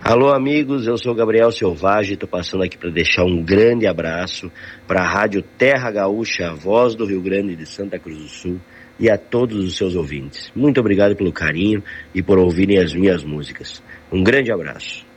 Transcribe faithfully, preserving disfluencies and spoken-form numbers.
Alô amigos, eu sou Gabriel Selvagem, estou passando aqui para deixar um grande abraço para a Rádio Terra Gaúcha, a voz do Rio Grande de Santa Cruz do Sul, e a todos os seus ouvintes. Muito obrigado pelo carinho e por ouvirem as minhas músicas. Um grande abraço.